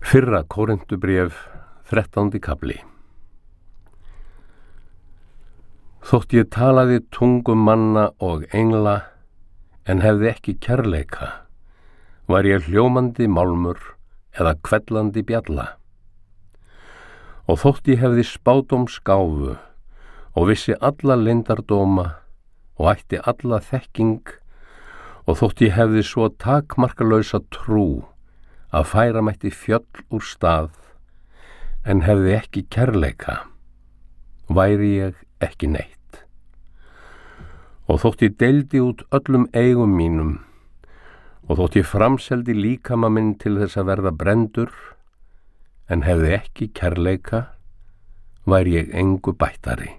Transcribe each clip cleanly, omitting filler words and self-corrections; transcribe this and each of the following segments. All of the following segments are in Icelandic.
Fyrra Kórinthubréf, 13. kafli. Þótt ég talaði tungum manna og engla, en hefði ekki kærleika, var ég hljómandi málmur eða hvellandi bjalla. Og þótt ég hefði spádómsgáfu og vissi alla leyndardóma og ætti alla þekking, og þótt ég hefði svo takmarkalausa trú að færa mætti fjöll úr stað, en hefði ekki kærleika, væri ég ekki neitt. Og þótt ég deildi út öllum eigum mínum, og þótt ég framseldi líkama minn til þess að verða brenndur, en hefði ekki kærleika, væri ég engu bættari.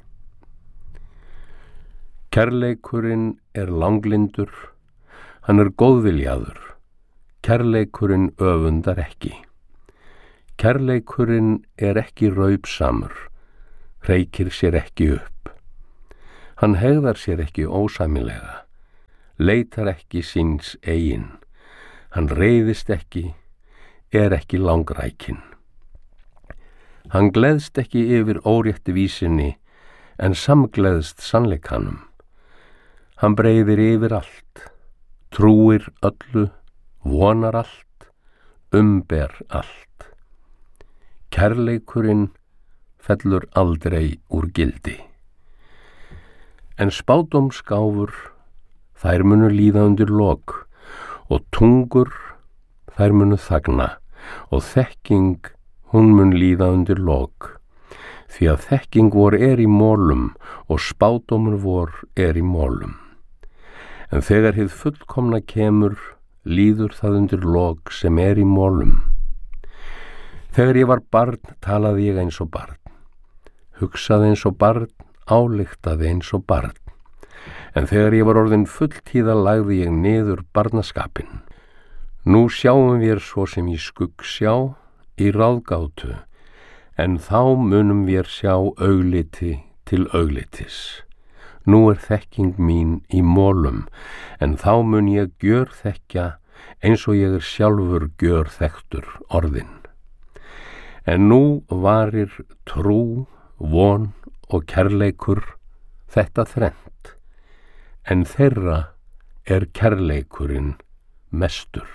Kærleikurinn er langlindur, hann er góðviljaður, kærleikurinn öfundar ekki. Kærleikurinn er ekki raupsamur, hreykir sér ekki upp. Hann hegðar sér ekki ósæmilega, leitar ekki síns eigin. Hann reiðist ekki, er ekki langrækinn. Hann gleðst ekki yfir órétti vísinni, en samgleðst sannleikanum. Hann breiðir yfir allt, trúir öllu, vonar allt, umber allt. Kærleikurinn fellur aldrei úr gildi. En spádómsgáfur, þær munu líða undir lok, og tungur, þær munu þagna, og þekking, hún mun líða undir lok. Því að þekking vor er í mólum, og spádómur vor er í mólum. En þegar hið fullkomna kemur, líður það undir lok sem er í mólum. Þegar ég var barn, talaði ég eins og barn, hugsaði eins og barn, ályktaði eins og barn. En þegar ég var orðin fulltíða, lagði ég niður barnaskapinn. Nú sjáum við svo sem í skuggsjá, í ráðgátu, en þá munum við sjá augliti til auglitis. Nú er þekking mín í mólum, en þá mun ég gjörþekkja eins og ég er sjálfur gjörþekktur orðinn. En nú varir trú, von og kærleikur þetta þrennt, en þeirra er kærleikurinn mestur.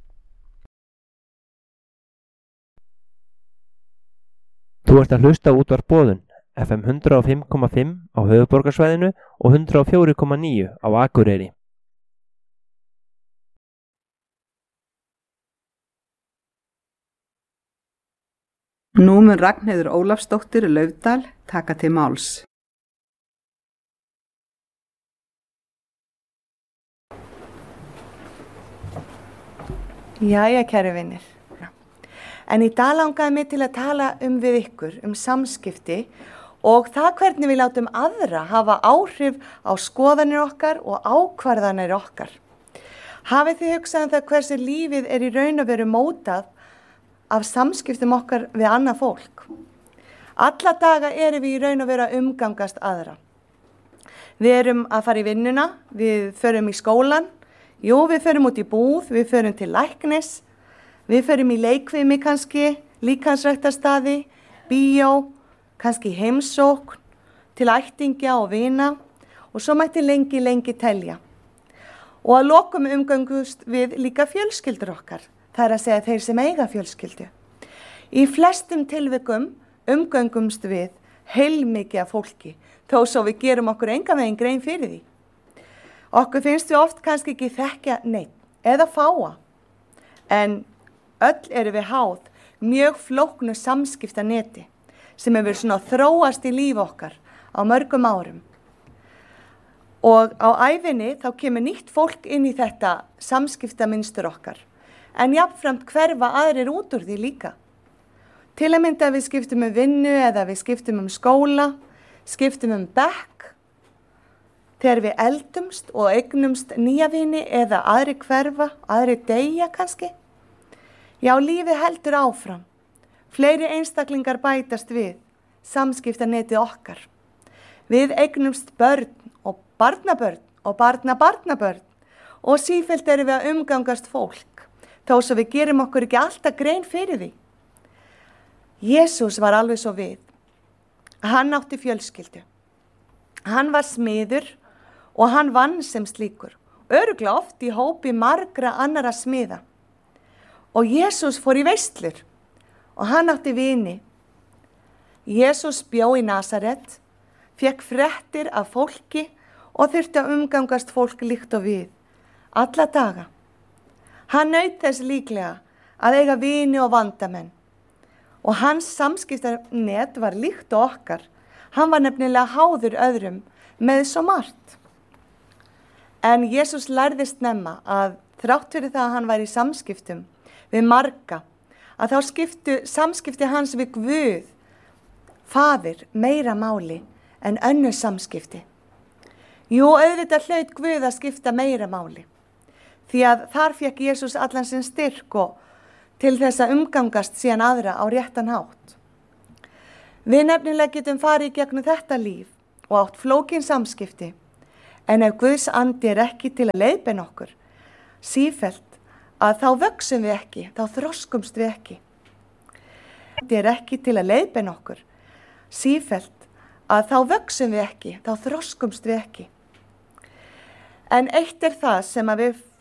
Þú ert að hlusta á Útvarp Boðun, FM 105,5 á höfuðborgarsvæðinu og 104,9 á Akureyri. Nú mun Ragnheiður Ólafsdóttir Laufdal taka til máls. Jæja, kæru vinir. En í dag langaði mig til að tala við ykkur samskipti og það hvernig við látum aðra hafa áhrif á skoðanir okkar og ákvarðanir okkar. Hafið þið hugsað það hversu lífið er í raun og veru mótað af samskiptum okkar við annað fólk. Alla daga erum við í raun og veru að umgangast aðra. Við erum að fara í vinnuna, við förum í skólan, við förum út í búð, við förum til læknis, við förum í leikfimi kannski, líkamsræktarstaði, bíó, kannski heimsókn, til ættingja og vina og svo mætti lengi telja. Og að lokum umgangust við líka fjölskyldur okkar. Það er að segja þeir sem eiga fjölskyldu. Í flestum tilvikum umgöngumst við heilmikið af fólki, þó svo við gerum okkur engan veginn grein fyrir því. Okkur finnst við oft kannski ekki þekkja neitt eða fáa, en öll erum við háð mjög flóknu samskiptaneti sem hefur svona þróast í líf okkar á mörgum árum. Og á ævinni þá kemur nýtt fólk inn í þetta samskiptamynstur okkar. En jafnframt hverfa aðrir út úr því líka. Til að mynda við skiptum vinnu eða við skiptum skóla, skiptum bekk. Þegar við eldumst og eignumst nýja vini eða aðri hverfa, aðri deyja kannski. Já, lífið heldur áfram. Fleiri einstaklingar bætast við, samskiptanetið okkar. Við eignumst börn og barnabörn og barnabarnabörn og sífellt erum við að umgangast fólk, þó svo við gerum okkur ekki alltaf grein fyrir því. Jesús var alveg svo við. Hann átti fjölskyldu. Hann var smiður og hann vann sem slíkur. Örugglega oft í hópi margra annara smiða. Og Jesús fór í veislur og hann átti vini. Jesús bjó í Nasaret, fékk fréttir af fólki og þurfti að umgangast fólk líkt og við, alla daga. Hann naut þess líklega að eiga vini og vandamenn. Og hans samskiptanet var líkt og okkar. Hann var nefnilega háður öðrum með svo margt. En Jesús lærði snemma að þrátt fyrir það að hann var í samskiptum við marga, að þá skiptu samskipti hans við Guð, Faðir, meira máli en önnur samskipti. Jú, auðvitað hlaut Guð að skipta meira máli, því að þar fékk Jesús allan sinn styrk og til þess að umgangast síðan aðra á réttan hátt. Við nefnilega getum farið í gegnum þetta líf og átt flókin samskipti, en ef Guðs andi er ekki til að leiðbeina okkur, sífellt að þá vöxum við ekki, þá þroskumst við ekki. Andi er ekki til að leiðbeina okkur, sífellt að þá vöxum við ekki, þá þroskumst við ekki. En eitt er það sem að við